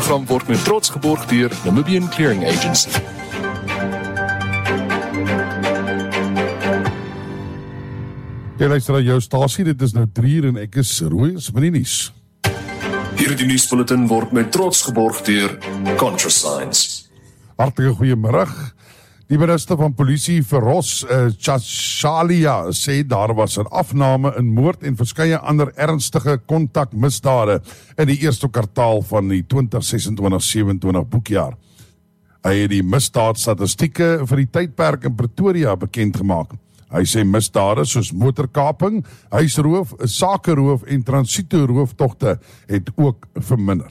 program word met trots geborg deur Namibian Clearing Agency. Jy luister na jou stasie, dit is nou 3 en ek is Roos met die nuus. Hierdie nuusbulletin word met trots geborg deur ContraScience. Hartlike goeiemiddag. Die minister van polisie Feroz Chachalia sê daar was 'n afname in moord en verskeie ander ernstige kontakmisdade in die eerste kwartaal van die 2026-27 boekjaar. Hy het die misdaadstatistieke vir die tydperk in Pretoria bekend gemaak. Hy sê misdade soos motorkaping, huisroof, sakeroof en transito-rooftogte het ook verminder.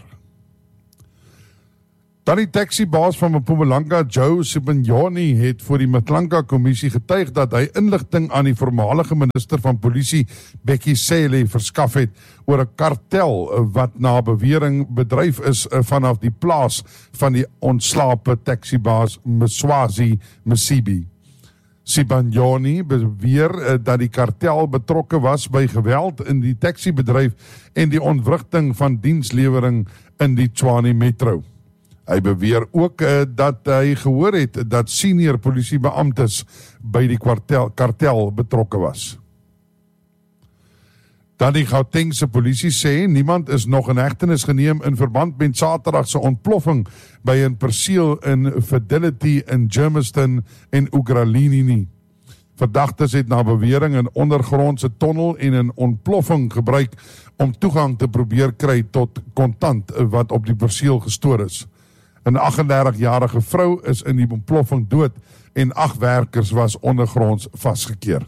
Dan die taxibaas van Mpumalanga, Joe Sibanyoni, het voor die Mpumalanga-kommissie getuig dat hy inligting aan die voormalige minister van polisie, Bekkie Cele, verskaf het oor 'n kartel wat na bewering bedryf is vanaf die plaas van die ontslape taxibaas Mswazi Msibi. Sibanyoni beweer dat die kartel betrokke was by geweld in die taxibedryf en die ontwrigting van dienslewering in die Tshwane Metro. Hy beweer ook dat hy gehoor het dat senior polisiebeamptes by die kartel betrokke was. Dan die Gautengse polisie sê niemand is nog in hegtenis geneem in verband met Saterdag se ontploffing by 'n perseel in Fidelity in Germiston en Ugralini nie. Verdagtes het na bewering 'n ondergrondse tonnel en 'n ontploffing gebruik om toegang te probeer kry tot kontant wat op die perseel gestoor is. 'n 38-jarige vrou is in die ontploffing dood en 8 werkers was ondergronds vasgekeer.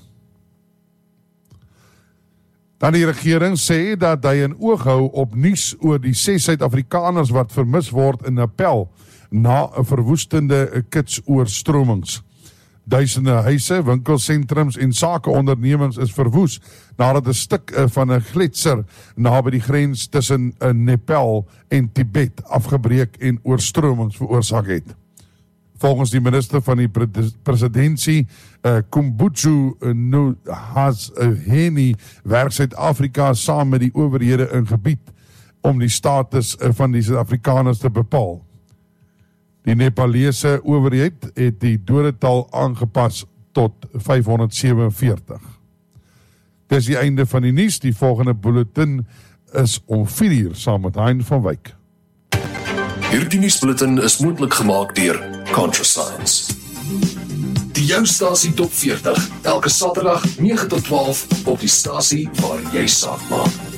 Dan die regering sê dat hy 'n oog hou op nuus oor die 6 Suid-Afrikaners wat vermis word in Appel na 'n verwoestende kitsoorstromings. Duisende huise, winkelsentrums en sakeondernemings is verwoes nadat 'n stuk van 'n gletser naby die grens tussen Nepal en Tibet afgebreek en oorstromings veroorsaak het. Volgens die minister van die presidentsie, Kumbuju Nuhazeni, werk Suid-Afrika saam met die owerhede in gebied om die status van die Suid-Afrikaners te bepaal. Die Nepalese owerheid het die dodetal aangepas tot 547. Dis die einde van die nuus. Die volgende bulletin is om 4:00 saam met Hein van Wyk. Hierdie nuusbulletin is moontlik gemaak deur ContraScience. Die jou stasie top 40, elke Saterdag 9 tot 12 op die stasie waar jy saak maak.